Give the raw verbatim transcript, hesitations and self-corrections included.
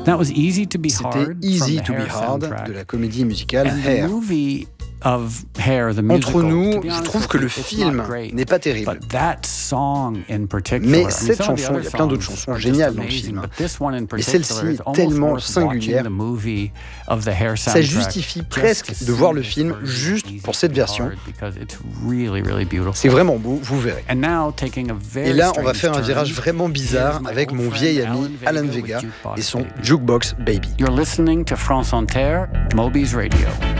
That was Easy to Be C'était Hard Easy from the to Be Hair Hard soundtrack. de la comédie musicale And the Hair. movie of Hair, the musical, Entre nous, to be je honest trouve with que you, le it's film not great, n'est pas terrible. but that song in particular, Mais I mean, cette some of the chanson, other il y a plein d'autres songs chansons are just géniales dans le amazing, film, but this one in mais particular celle-ci is est almost tellement worth watching singulière. the movie of the Hair Ça soundtrack justifie just presque to de voir see le this film version juste Easy pour to cette Be version. Hard, because it's really, really beautiful. C'est vraiment beau, vous verrez. And now, taking a very Et là, on va strange faire un turn, virage vraiment bizarre here's my avec old mon friend vieil ami Alan Alan Vega with Vega Jukebox et son Baby. Jukebox Baby. You're listening to France Inter, Moby's Radio.